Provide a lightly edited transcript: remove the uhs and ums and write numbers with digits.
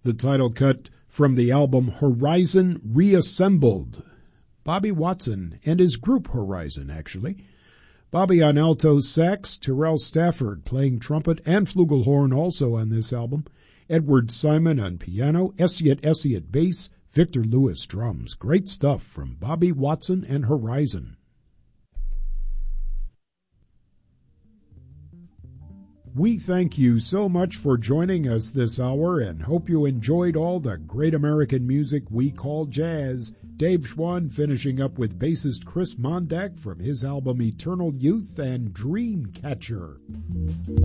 the title cut from the album Horizon Reassembled. Bobby Watson and his group Horizon, actually. Bobby on alto sax, Terrell Stafford playing trumpet and flugelhorn also on this album, Edward Simon on piano, Essiet bass, Victor Lewis drums. Great stuff from Bobby Watson and Horizon. We thank you so much for joining us this hour and hope you enjoyed all the great American music we call jazz. Dave Schwann finishing up with bassist Chris Mondak from his album Eternal Youth and Dreamcatcher.